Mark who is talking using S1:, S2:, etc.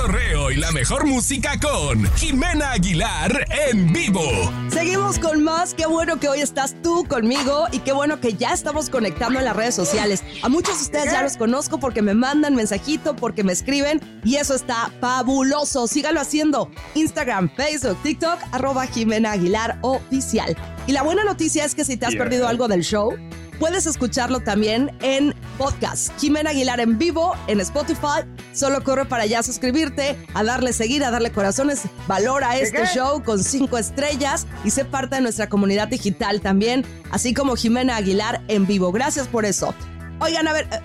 S1: cotorreo y la mejor música con Jimena Aguilar en vivo.
S2: Seguimos con más. Qué bueno que hoy estás tú conmigo y qué bueno que ya estamos conectando en las redes sociales. A muchos de ustedes ya los conozco porque me mandan mensajito, porque me escriben y eso está fabuloso. Síganlo haciendo. Instagram, Facebook, TikTok, @Jimena Aguilar Oficial. Y la buena noticia es que si te has perdido algo del show, puedes escucharlo también en podcast. Jimena Aguilar en vivo en Spotify. Solo corre para allá a suscribirte, a darle seguir, a darle corazones. Valora este show con 5 estrellas y sé parte de nuestra comunidad digital también, así como Jimena Aguilar en vivo. Gracias por eso. Oigan, a ver,